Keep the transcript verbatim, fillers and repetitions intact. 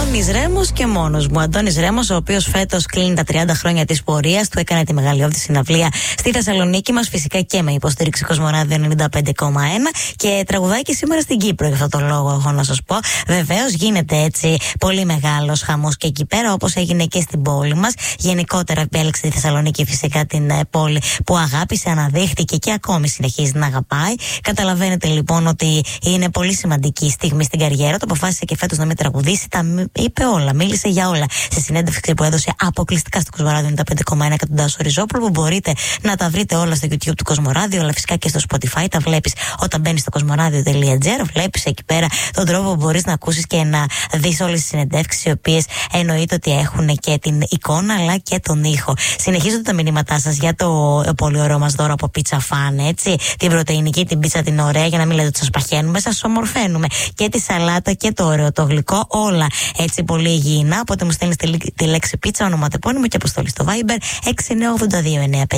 Αντώνης Ρέμος και μόνος μου. Αντώνης Ρέμος, ο οποίος φέτος κλείνει τα τριάντα χρόνια της πορείας του, έκανε τη μεγαλειώδη συναυλία στη Θεσσαλονίκη μας, φυσικά και με υποστήριξη Κοσμοράδιο ενενήντα πέντε κόμμα ένα και τραγουδάει και σήμερα στην Κύπρο. Για αυτόν τον λόγο, έχω να σας πω. Βεβαίως γίνεται έτσι πολύ μεγάλος χαμός και εκεί πέρα, όπως έγινε και στην πόλη μας. Γενικότερα επέλεξε τη Θεσσαλονίκη, φυσικά την ε, πόλη που αγάπησε, αναδείχθηκε και ακόμη συνεχίζει να αγαπάει. Καταλαβαίνετε λοιπόν ότι είναι πολύ σημαντική στιγμή στην καριέρα του. Αποφάσισε και φέτος να μην τραγουδήσει. Τα είπε όλα, μίλησε για όλα σε συνέντευξη που έδωσε αποκλειστικά στο Κοσμοράδιο ενενήντα πέντε κόμμα ένα και τον Τάσο Ριζόπουλο, που μπορείτε να τα βρείτε όλα στο YouTube του Κοσμοράδιο, αλλά φυσικά και στο Spotify. Τα βλέπεις όταν μπαίνεις στο κοσμοράδιο τελεία τζι άρ. Βλέπεις εκεί πέρα τον τρόπο που μπορείς να ακούσεις και να δεις όλες τις συνεντεύξεις, οι οποίες εννοείται ότι έχουν και την εικόνα αλλά και τον ήχο. Συνεχίζονται τα μηνύματά σας για το πολύ ωραίο μας δώρο από Pizza Fan, έτσι. Την πρωτεϊνική, την πίτσα την ωραία, για να μην λέτε ότι σας παχαίνουμε, σας ομορφαίνουμε. Και τη σαλάτα και το ωραίο το γλυκό, όλα έτσι πολύ υγιεινά. Οπότε μου στέλνεις τη, τη λέξη πίτσα, ονοματεπώνυμο και αποστολή στο Viber έξι εννιά οκτώ δύο εννιά πέντε